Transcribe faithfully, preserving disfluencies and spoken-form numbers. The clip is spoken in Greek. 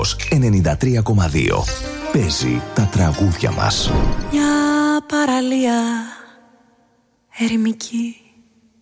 Ολύμπος ενενήντα τρία κόμμα δύο. Παίζει τα τραγούδια μας. Μια παραλία ερημική